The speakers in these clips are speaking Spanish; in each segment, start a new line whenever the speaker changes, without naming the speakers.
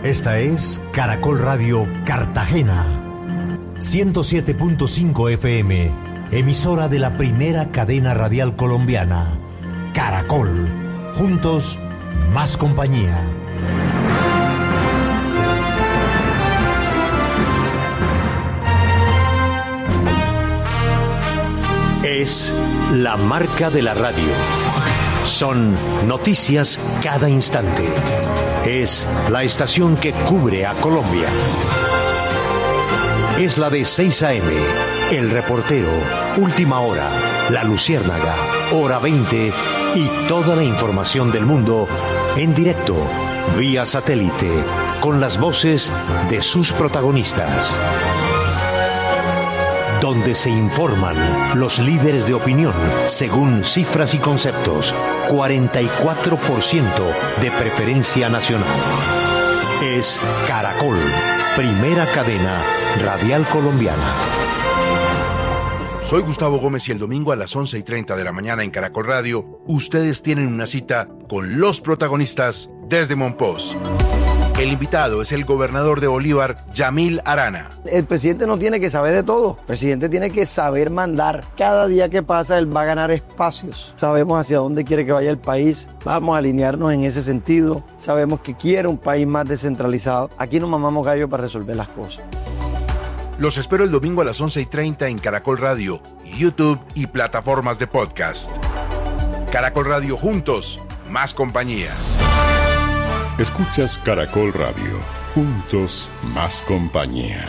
Esta es Caracol Radio Cartagena, 107.5 FM, emisora de la primera cadena radial colombiana. Caracol, juntos, más compañía. Es la marca de la radio. Son noticias cada instante. Es la estación que cubre a Colombia. Es la de 6 AM, El Reportero, Última Hora, La Luciérnaga, Hora 20 y toda la información del mundo en directo, vía satélite, con las voces de sus protagonistas. Donde se informan los líderes de opinión según cifras y conceptos. 44% de preferencia nacional. Es Caracol, primera cadena radial colombiana.
Soy Gustavo Gómez y el domingo a las 11:30 de la mañana en Caracol Radio, ustedes tienen una cita con los protagonistas desde Monpós. El invitado es el gobernador de Bolívar, Yamil Arana.
El presidente no tiene que saber de todo. El presidente tiene que saber mandar. Cada día que pasa, él va a ganar espacios. Sabemos hacia dónde quiere que vaya el país. Vamos a alinearnos en ese sentido. Sabemos que quiere un país más descentralizado. Aquí no mamamos gallo para resolver las cosas.
Los espero el domingo a las 11:30 en Caracol Radio, YouTube y plataformas de podcast. Caracol Radio, juntos, más compañía.
Escuchas Caracol Radio, juntos, más compañía.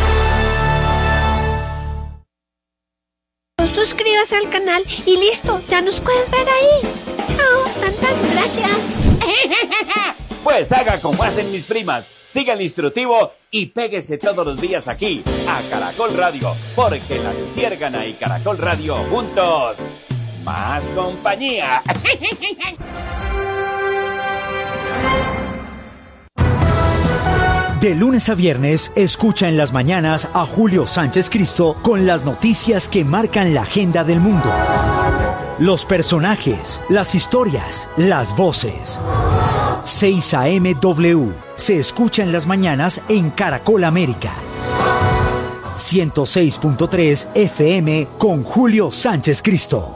Suscríbase al canal y listo, ya nos puedes ver ahí. Chao, tantas gracias.
Pues haga como hacen mis primas, siga el instructivo y péguese todos los días aquí, a Caracol Radio, porque La Luciérnaga y Caracol Radio, juntos, más compañía.
De lunes a viernes, escucha en las mañanas a Julio Sánchez Cristo con las noticias que marcan la agenda del mundo. Los personajes, las historias, las voces. 6 AM W se escucha en las mañanas en Caracol América. 106.3 FM con Julio Sánchez Cristo.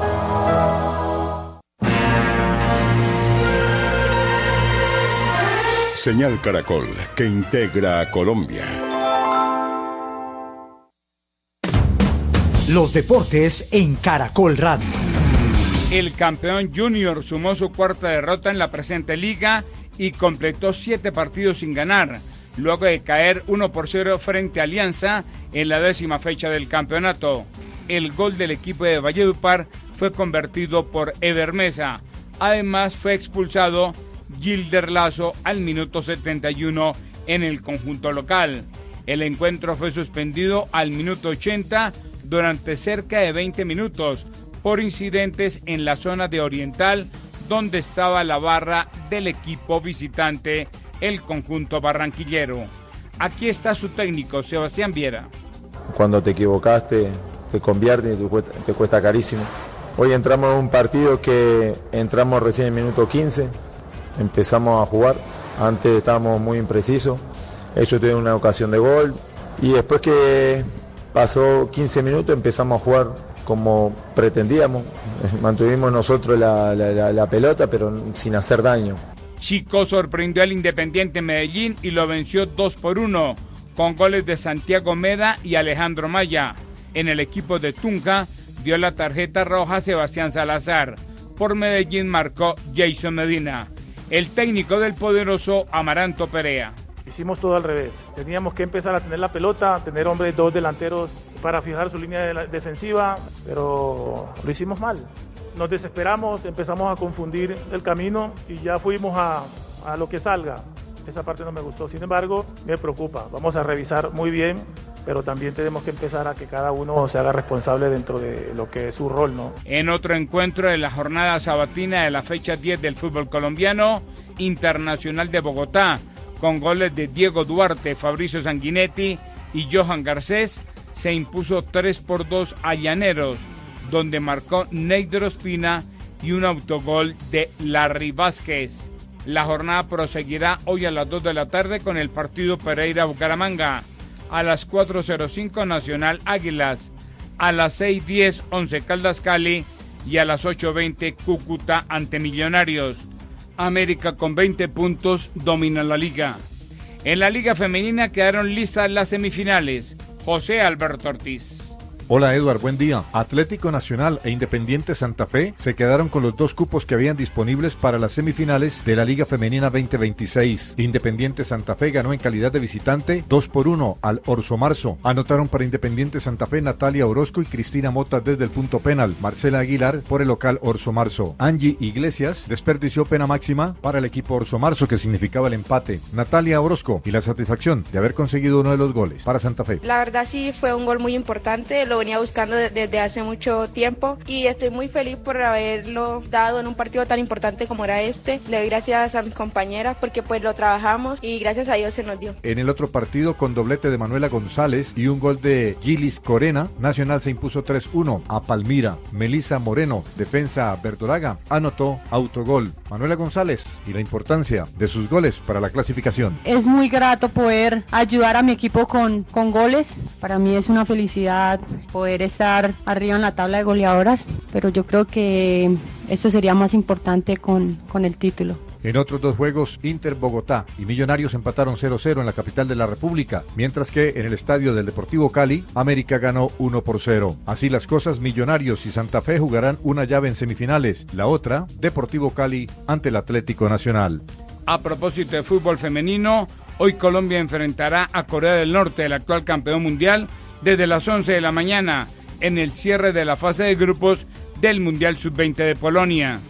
Señal Caracol, que integra a Colombia.
Los deportes en Caracol Radio.
El campeón Junior sumó su cuarta derrota en la presente liga y completó 7 partidos sin ganar, luego de caer 1-0 frente a Alianza en la 10ª fecha del campeonato. El gol del equipo de Valledupar fue convertido por Eder Mesa. Además fue expulsado Gilder Lazo al minuto 71 en el conjunto local. El encuentro fue suspendido al minuto 80 durante cerca de 20 minutos por incidentes en la zona de Oriental, donde estaba la barra del equipo visitante, el conjunto barranquillero. Aquí está su técnico, Sebastián Viera.
Cuando te equivocaste, te convierte y te cuesta carísimo. Hoy entramos en un partido que entramos recién en el minuto 15, empezamos a jugar, antes estábamos muy imprecisos, ellos tuvieron una ocasión de gol y después que pasó 15 minutos empezamos a jugar como pretendíamos, mantuvimos nosotros la pelota pero sin hacer daño.
Chico sorprendió al Independiente Medellín y lo venció 2-1 con goles de Santiago Meda y Alejandro Maya. En el equipo de Tunja dio la tarjeta roja a Sebastián Salazar. Por Medellín marcó Jason Medina. El técnico del poderoso Amaranto Perea.
Hicimos todo al revés. Teníamos que empezar a tener la pelota, tener hombres, 2 delanteros para fijar su línea defensiva, pero lo hicimos mal. Nos desesperamos, empezamos a confundir el camino y ya fuimos a lo que salga. Esa parte no me gustó, sin embargo, me preocupa. Vamos a revisar muy bien, pero también tenemos que empezar a que cada uno se haga responsable dentro de lo que es su rol, ¿no?
En otro encuentro de la jornada sabatina de la fecha 10 del fútbol colombiano, Internacional de Bogotá, con goles de Diego Duarte, Fabricio Sanguinetti y Johan Garcés, se impuso 3-2 a Llaneros, donde marcó Neider Ospina y un autogol de Larry Vázquez. La jornada proseguirá hoy a las 2 de la tarde con el partido Pereira-Bucaramanga. A las 4:05 Nacional Águilas. A las 6:10 Once Caldas Cali. Y a las 8:20 Cúcuta ante Millonarios. América con 20 puntos domina la liga. En la liga femenina quedaron listas las semifinales. José Alberto Ortiz.
Hola Eduard, buen día. Atlético Nacional e Independiente Santa Fe se quedaron con los 2 cupos que habían disponibles para las semifinales de la Liga Femenina 2026. Independiente Santa Fe ganó en calidad de visitante 2-1 al Orso Marzo. Anotaron para Independiente Santa Fe Natalia Orozco y Cristina Mota desde el punto penal. Marcela Aguilar por el local Orso Marzo. Angie Iglesias desperdició pena máxima para el equipo Orso Marzo, que significaba el empate. Natalia Orozco y la satisfacción de haber conseguido uno de los goles para Santa Fe.
La verdad sí fue un gol muy importante. Lo venía buscando desde hace mucho tiempo y estoy muy feliz por haberlo dado en un partido tan importante como era este. Le doy gracias a mis compañeras porque pues lo trabajamos y gracias a Dios se nos dio.
En el otro partido, con doblete de Manuela González y un gol de Gilis Corena, Nacional se impuso 3-1 a Palmira. Melissa Moreno, defensa verdolaga, anotó autogol. Manuela González y la importancia de sus goles para la clasificación.
Es muy grato poder ayudar a mi equipo con goles. Para mí es una felicidad poder estar arriba en la tabla de goleadoras, pero yo creo que esto sería más importante con el título.
En otros 2 juegos, Inter Bogotá y Millonarios empataron 0-0 en la capital de la República, mientras que en el estadio del Deportivo Cali, América ganó 1-0. Así las cosas, Millonarios y Santa Fe jugarán una llave en semifinales, la otra, Deportivo Cali ante el Atlético Nacional.
A propósito de fútbol femenino, hoy Colombia enfrentará a Corea del Norte, el actual campeón mundial, desde las 11 de la mañana, en el cierre de la fase de grupos del Mundial Sub-20 de Polonia.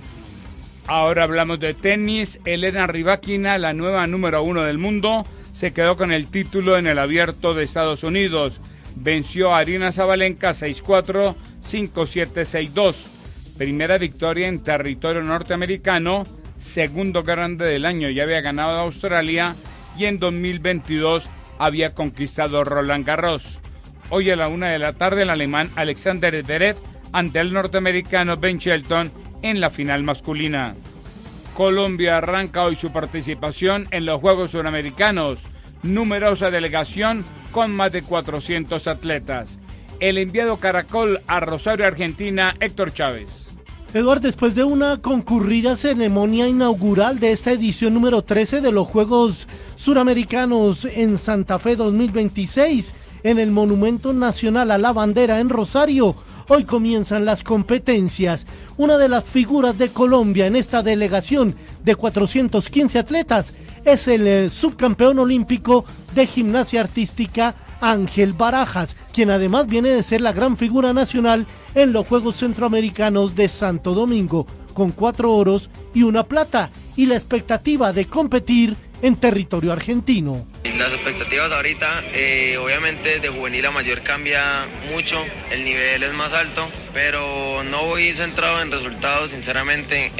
Ahora hablamos de tenis. Elena Rybakina, la nueva número 1 del mundo, se quedó con el título en el Abierto de Estados Unidos. Venció a Aryna Sabalenka 6-4, 5-7, 6-2. Primera victoria en territorio norteamericano, segundo grande del año. Ya había ganado a Australia y en 2022 había conquistado Roland Garros. Hoy a la 1 de la tarde el alemán Alexander Zverev ante el norteamericano Ben Shelton en la final masculina. Colombia arranca hoy su participación en los Juegos Suramericanos. Numerosa delegación con más de 400 atletas. El enviado Caracol a Rosario, Argentina, Héctor Chávez.
Eduardo, después de una concurrida ceremonia inaugural de esta edición número 13 de los Juegos Suramericanos en Santa Fe 2026, en el Monumento Nacional a la Bandera en Rosario, hoy comienzan las competencias. Una de las figuras de Colombia en esta delegación de 415 atletas es el subcampeón olímpico de gimnasia artística Ángel Barajas, quien además viene de ser la gran figura nacional en los Juegos Centroamericanos de Santo Domingo, con 4 oros y 1 plata, y la expectativa de competir en territorio argentino.
Las expectativas ahorita, obviamente de juvenil a mayor cambia mucho, el nivel es más alto, pero no voy centrado en resultados, sinceramente.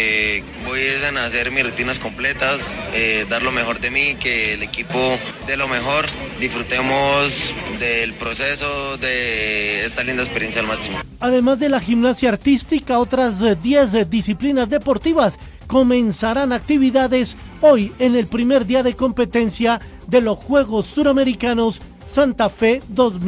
Voy a hacer mis rutinas completas, dar lo mejor de mí, que el equipo dé lo mejor, disfrutemos del proceso, de esta linda experiencia al máximo.
Además de la gimnasia artística, otras 10 disciplinas deportivas comenzarán actividades hoy en el primer día de competencia de los Juegos Suramericanos Santa Fe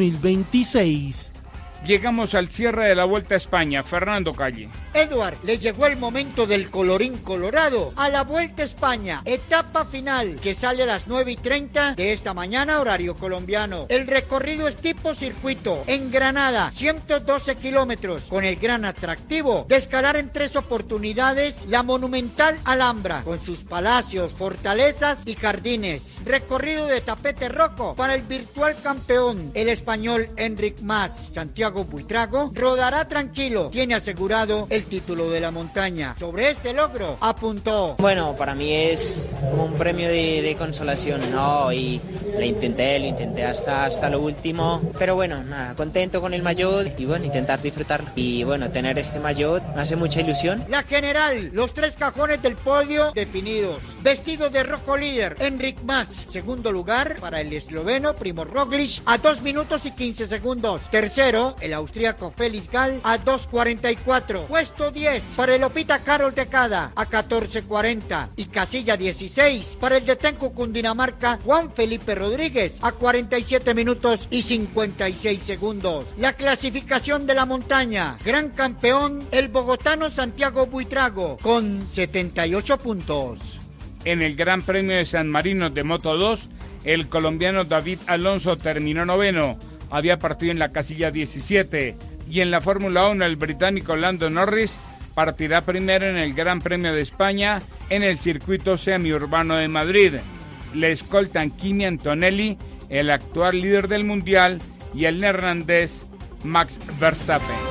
2026.
Llegamos al cierre de la Vuelta a España. Fernando Calle.
Edward, les llegó el momento del colorín colorado a la Vuelta a España, etapa final, que sale a las 9:30 de esta mañana, horario colombiano. El recorrido es tipo circuito, en Granada, 112 kilómetros, con el gran atractivo de escalar en 3 oportunidades la monumental Alhambra, con sus palacios, fortalezas y jardines. Recorrido de tapete rojo para el virtual campeón, el español Enric Mas. Santiago Buitrago rodará tranquilo, tiene asegurado el título de la montaña. Sobre este logro apuntó:
bueno, para mí es como un premio de consolación, ¿no? Y lo intenté hasta lo último, pero bueno, nada, contento con el maillot y bueno, intentar disfrutarlo. Y bueno, tener este maillot me hace mucha ilusión.
La general, los 3 cajones del podio definidos. Vestido de rojo líder, Enric Mas. Segundo lugar para el esloveno Primož Roglič a 2 minutos y 15 segundos. Tercero, el austríaco Félix Gall a 2.44. Puesto 10 para el Opita Carol Tecada a 14.40. Y casilla 16 para el de Tenco Cundinamarca Juan Felipe Rodríguez a 47 minutos y 56 segundos. La clasificación de la montaña. Gran campeón el bogotano Santiago Buitrago con 78 puntos.
En el Gran Premio de San Marino de Moto 2, el colombiano David Alonso terminó noveno. Había partido en la casilla 17. Y en la Fórmula 1, el británico Lando Norris partirá primero en el Gran Premio de España en el circuito semiurbano de Madrid. Le escoltan Kimi Antonelli, el actual líder del mundial, y el neerlandés Max Verstappen.